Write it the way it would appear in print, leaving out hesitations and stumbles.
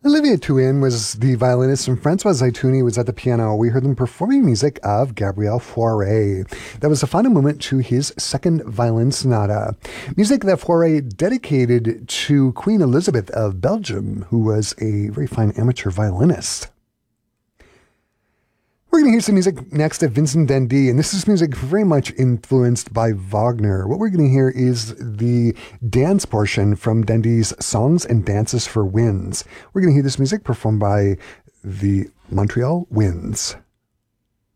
Olivier Thuin was the violinist and Francois Zeitouni was at the piano. We heard them performing music of Gabriel Fauré. That was the final movement to his second violin sonata. Music that Fauré dedicated to Queen Elizabeth of Belgium, who was a very fine amateur violinist. We're going to hear some music next of Vincent d'Indy, and this is music very much influenced by Wagner. What we're going to hear is the dance portion from d'Indy's Songs and Dances for Winds. We're going to hear this music performed by the Montreal Winds.